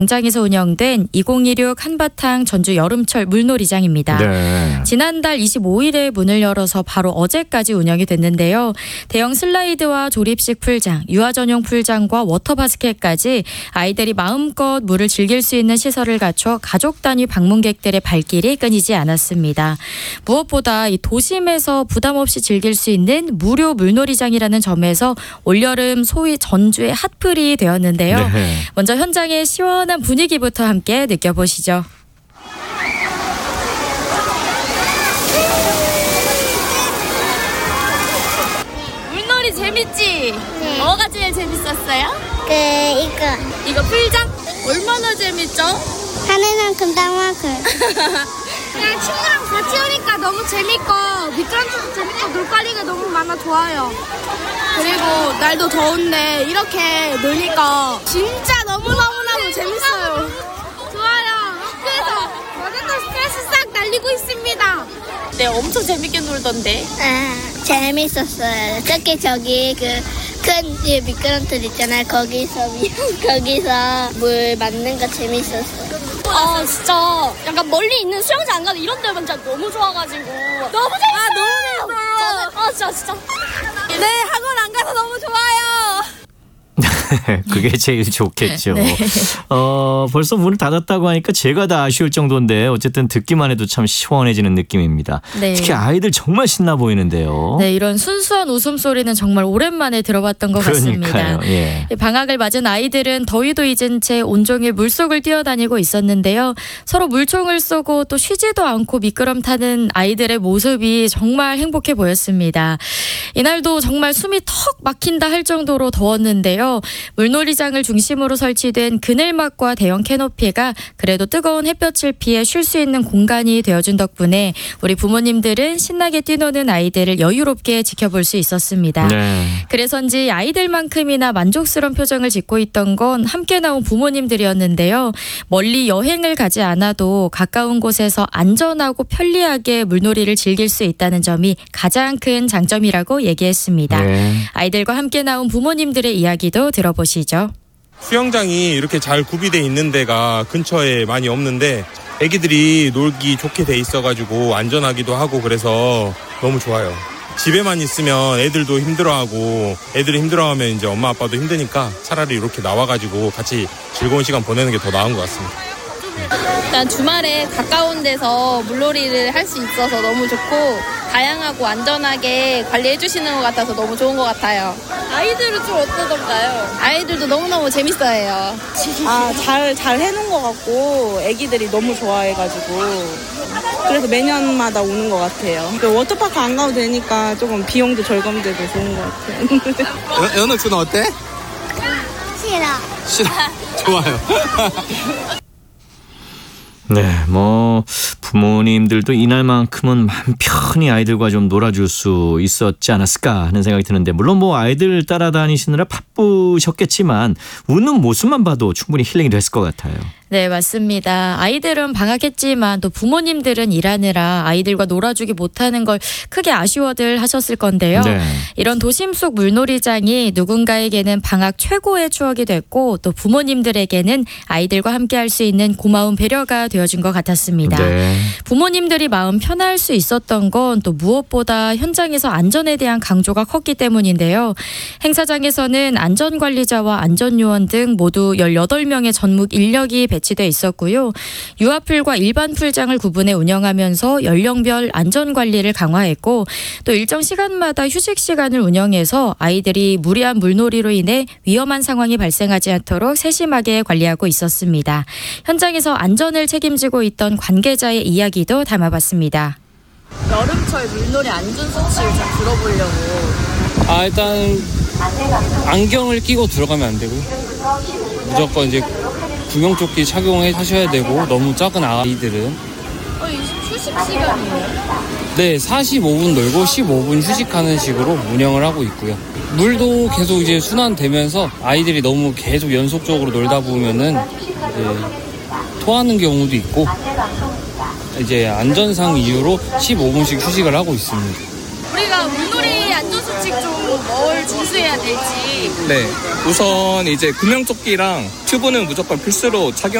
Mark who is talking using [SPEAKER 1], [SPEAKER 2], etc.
[SPEAKER 1] 광장에서 운영된 2016 한바탕 전주 여름철 물놀이장입니다.
[SPEAKER 2] 네.
[SPEAKER 1] 지난달 25일에 문을 열어서 바로 어제까지 운영이 됐는데요. 대형 슬라이드와 조립식 풀장, 유아 전용 풀장과 워터바스켓까지 아이들이 마음껏 물을 즐길 수 있는 시설을 갖춰 가족 단위 방문객들의 발길이 끊이지 않았습니다. 무엇보다 이 도심에서 부담 없이 즐길 수 있는 무료 물놀이장이라는 점에서 올여름 소위 전주의 핫플이 되었는데요.
[SPEAKER 2] 네.
[SPEAKER 1] 먼저 현장의 시원한 분위기부터 함께 느껴보시죠. 물놀이 재밌지?
[SPEAKER 3] 네.
[SPEAKER 1] 뭐가 제일 재밌었어요?
[SPEAKER 3] 이거
[SPEAKER 1] 풀장? 얼마나 재밌죠?
[SPEAKER 3] 하늘만큼 땅만큼. 그냥 친구랑 같이 오니까 너무 재밌고 미끄럼틀도 재밌고 놀거리가 너무 많아 좋아요.
[SPEAKER 4] 그리고 날도 더운데 이렇게 노니까 진짜 너무너무너무 재밌어요.
[SPEAKER 3] 좋아요. 학교에서 어쨌든 스트레스 싹 날리고 있습니다.
[SPEAKER 1] 네, 엄청 재밌게 놀던데.
[SPEAKER 3] 재밌었어요. 특히 저기 큰 미끄럼틀 있잖아요. 거기서 물 맞는 거 재밌었어요.
[SPEAKER 4] 진짜 약간 멀리 있는 수영장 안 가도 이런 데만 진짜 너무 좋아가지고 너무 재밌어요. 진짜. 네, 학원 안 가서 너무 좋아요.
[SPEAKER 2] 그게 제일 좋겠죠.
[SPEAKER 1] 네.
[SPEAKER 2] 벌써 문을 닫았다고 하니까 제가 다 아쉬울 정도인데 어쨌든 듣기만 해도 참 시원해지는 느낌입니다.
[SPEAKER 1] 네.
[SPEAKER 2] 특히 아이들 정말 신나 보이는데요.
[SPEAKER 1] 네, 이런 순수한 웃음소리는 정말 오랜만에 들어봤던 것
[SPEAKER 2] 그러니까요.
[SPEAKER 1] 같습니다.
[SPEAKER 2] 예.
[SPEAKER 1] 방학을 맞은 아이들은 더위도 잊은 채 온종일 물속을 뛰어다니고 있었는데요. 서로 물총을 쏘고 또 쉬지도 않고 미끄럼 타는 아이들의 모습이 정말 행복해 보였습니다. 이날도 정말 숨이 턱 막힌다 할 정도로 더웠는데요. 물놀이장을 중심으로 설치된 그늘막과 대형 캐노피가 그래도 뜨거운 햇볕을 피해 쉴 수 있는 공간이 되어준 덕분에 우리 부모님들은 신나게 뛰노는 아이들을 여유롭게 지켜볼 수 있었습니다.
[SPEAKER 2] 네.
[SPEAKER 1] 그래서인지 아이들만큼이나 만족스러운 표정을 짓고 있던 건 함께 나온 부모님들이었는데요. 멀리 여행을 가지 않아도 가까운 곳에서 안전하고 편리하게 물놀이를 즐길 수 있다는 점이 가장 큰 장점이라고 얘기했습니다.
[SPEAKER 2] 네.
[SPEAKER 1] 아이들과 함께 나온 부모님들의 이야기도 들어보시죠.
[SPEAKER 5] 수영장이 이렇게 잘 구비돼 있는 데가 근처에 많이 없는데 애기들이 놀기 좋게 돼 있어가지고 안전하기도 하고 그래서 너무 좋아요. 집에만 있으면 애들도 힘들어하고 애들이 힘들어하면 이제 엄마 아빠도 힘드니까 차라리 이렇게 나와가지고 같이 즐거운 시간 보내는 게 더 나은 것 같습니다.
[SPEAKER 4] 일단 주말에 가까운 데서 물놀이를 할 수 있어서 너무 좋고 다양하고 안전하게 관리해 주시는 것 같아서 너무 좋은 것 같아요.
[SPEAKER 1] 아이들은 좀 어떠던가요?
[SPEAKER 4] 아이들도 너무너무 재밌어해요.
[SPEAKER 6] 잘 해놓은 것 같고 애기들이 너무 좋아해가지고 그래서 매년마다 오는 것 같아요. 워터파크 안 가도 되니까 조금 비용도 절감돼서 좋은 것 같아요.
[SPEAKER 7] 연옥수는 어때?
[SPEAKER 3] 싫어.
[SPEAKER 7] 좋아요.
[SPEAKER 2] 네, 부모님들도 이날만큼은 마음 편히 아이들과 좀 놀아줄 수 있었지 않았을까 하는 생각이 드는데, 물론 아이들 따라다니시느라 바쁘셨겠지만 웃는 모습만 봐도 충분히 힐링이 됐을 것 같아요.
[SPEAKER 1] 네, 맞습니다. 아이들은 방학했지만 또 부모님들은 일하느라 아이들과 놀아주기 못하는 걸 크게 아쉬워들 하셨을 건데요.
[SPEAKER 2] 네.
[SPEAKER 1] 이런 도심 속 물놀이장이 누군가에게는 방학 최고의 추억이 됐고 또 부모님들에게는 아이들과 함께 할 수 있는 고마운 배려가 되어준 것 같았습니다.
[SPEAKER 2] 네.
[SPEAKER 1] 부모님들이 마음 편할 수 있었던 건 또 무엇보다 현장에서 안전에 대한 강조가 컸기 때문인데요. 행사장에서는 안전관리자와 안전요원 등 모두 18명의 전묵 인력이 배치돼 있었고요. 유아풀과 일반 풀장을 구분해 운영하면서 연령별 안전관리를 강화했고 또 일정 시간마다 휴식 시간을 운영해서 아이들이 무리한 물놀이로 인해 위험한 상황이 발생하지 않도록 세심하게 관리하고 있었습니다. 현장에서 안전을 책임지고 있던 관계자의 이야기도 담아봤습니다.
[SPEAKER 6] 여름철 물놀이 안전수칙을 좀 들어보려고.
[SPEAKER 8] 일단 안경을 끼고 들어가면 안 되고요. 무조건 이제 구명조끼 착용해 하셔야 되고, 너무 작은 아이들은
[SPEAKER 4] 휴식 시간이에요?
[SPEAKER 8] 네, 45분 놀고 15분 휴식하는 식으로 운영을 하고 있고요. 물도 계속 이제 순환되면서 아이들이 너무 계속 연속적으로 놀다 보면은 이제 토하는 경우도 있고, 이제 안전상 이유로 15분씩 휴식을 하고 있습니다.
[SPEAKER 4] 우리가 물놀이 안전수칙 좀 뭘 준수해야 될지.
[SPEAKER 7] 네, 우선 이제 구명조끼랑 튜브는 무조건 필수로 착용.